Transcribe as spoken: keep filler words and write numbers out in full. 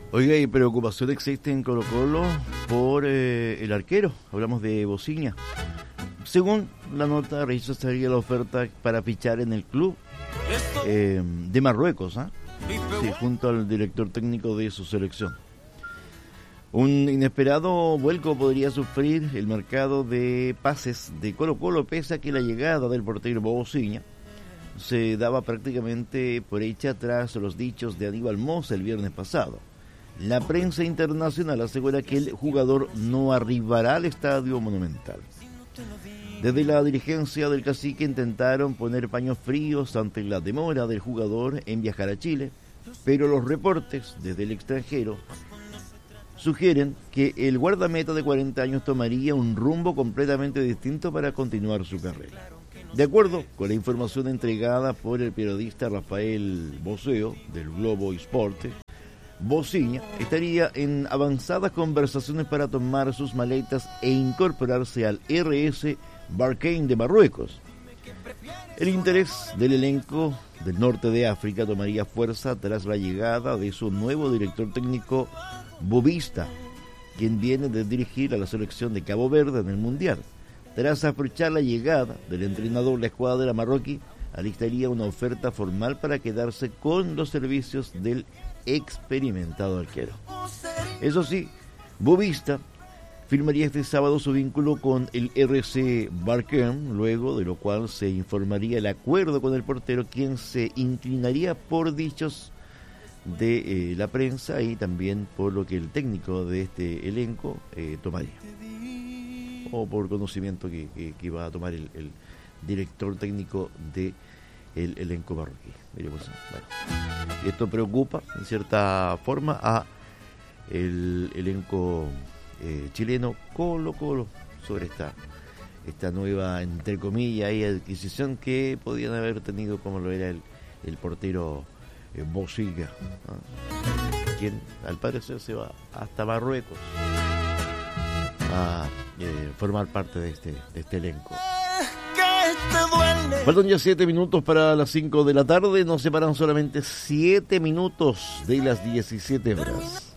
Oiga, y preocupación existe en Colo-Colo por eh, el arquero. Hablamos de Bociña. Según la nota, rechazaría la oferta para fichar en el club eh, de Marruecos, ¿eh? Sí, junto al director técnico de su selección. Un inesperado vuelco podría sufrir el mercado de pases de Colo-Colo, pese a que la llegada del portero Bociña se daba prácticamente por hecha tras los dichos de Aníbal Mosa el viernes pasado. La prensa internacional asegura que el jugador no arribará al Estadio Monumental. Desde la dirigencia del Cacique intentaron poner paños fríos ante la demora del jugador en viajar a Chile, pero los reportes desde el extranjero sugieren que el guardameta de cuarenta años tomaría un rumbo completamente distinto para continuar su carrera. De acuerdo con la información entregada por el periodista Rafael Boseo del Globo Esporte, Bociña estaría en avanzadas conversaciones para tomar sus maletas e incorporarse al R S Berkane de Marruecos. El interés del elenco del norte de África tomaría fuerza tras la llegada de su nuevo director técnico Boavista, quien viene de dirigir a la selección de Cabo Verde en el Mundial. Tras aprovechar la llegada del entrenador, la escuadra marroquí alistaría una oferta formal para quedarse con los servicios del experimentado arquero. Eso sí, Boavista firmaría este sábado su vínculo con el R C Berkane, luego de lo cual se informaría el acuerdo con el portero, quien se inclinaría por dichos de eh, la prensa y también por lo que el técnico de este elenco eh, tomaría, o por conocimiento que, que, que iba a tomar el, el director técnico de el elenco marroquí. Miremos, bueno, esto preocupa en cierta forma a el elenco eh, chileno Colo-Colo sobre esta esta nueva, entre comillas, adquisición que podían haber tenido, como lo era el, el portero eh, Bociña, ¿no? Quien al parecer se va hasta Marruecos a eh, formar parte de este, de este elenco. Faltan ya siete minutos para las cinco de la tarde. Nos separan solamente siete minutos de las diecisiete horas.